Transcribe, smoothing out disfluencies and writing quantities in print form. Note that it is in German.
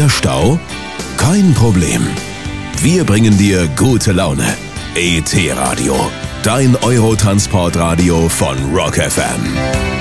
Wieder Stau? Kein Problem. Wir bringen dir gute Laune. ET Radio, dein Eurotransportradio von Rock FM.